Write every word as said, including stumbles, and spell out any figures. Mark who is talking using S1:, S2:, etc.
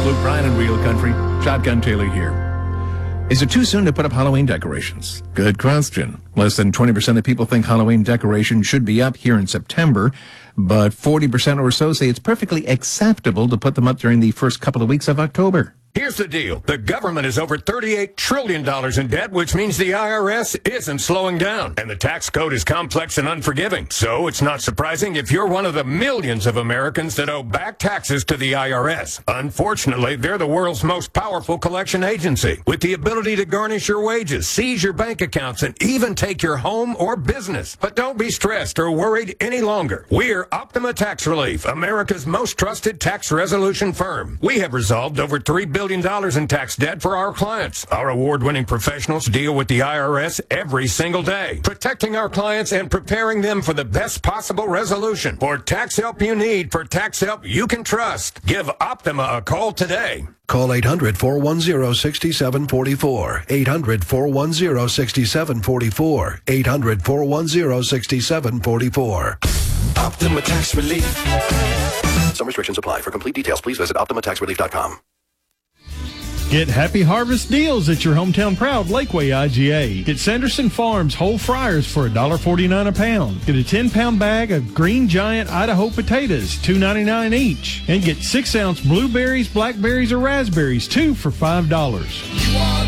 S1: Luke Bryan in Real Country. Shotgun Taylor here. Is it too soon to put up Halloween decorations? Good question. Less than twenty percent of people think Halloween decorations should be up here in September, but forty percent or so say it's perfectly acceptable to put them up during the first couple of weeks of October.
S2: Here's the deal. The government is over thirty-eight trillion dollars in debt, which means the I R S isn't slowing down. And the tax code is complex and unforgiving. So it's not surprising if you're one of the millions of Americans that owe back taxes to the I R S. Unfortunately, they're the world's most powerful collection agency, with the ability to garnish your wages, seize your bank accounts, and even take your home or business. But don't be stressed or worried any longer. We're Optima Tax Relief, America's most trusted tax resolution firm. We have resolved over three billion dollars in tax debt for our clients. Our award-winning professionals deal with the I R S every single day, protecting our clients and preparing them for the best possible resolution. For tax help you need, for tax help you can trust, give Optima a call today.
S3: Call eight hundred, four one zero, six seven four four. eight hundred, four one zero, six seven four four. eight hundred, four one zero, six seven four four.
S4: Optima Tax Relief.
S3: Some restrictions apply. For complete details, please visit optima tax relief dot com.
S5: Get Happy Harvest deals at your hometown proud Lakeway I G A. Get Sanderson Farms whole fryers for one dollar forty-nine a pound. Get a ten-pound bag of Green Giant Idaho potatoes, two ninety-nine each. And get six ounce blueberries, blackberries, or raspberries, two for five dollars.
S4: You are